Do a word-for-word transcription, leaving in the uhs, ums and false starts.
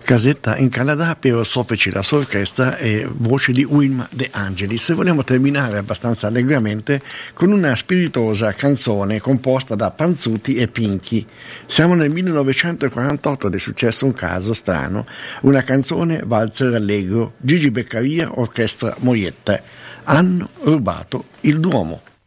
Casetta in Canada per Soffici la sua orchestra e voce di Wilma De Angelis. Vogliamo terminare abbastanza allegramente con una spiritosa canzone composta da Panzuti e Pinchi. Siamo nel millenovecentoquarantotto ed è successo un caso strano, una canzone valzer allegro, Gigi Beccaria, orchestra Moietta. Hanno rubato il Duomo.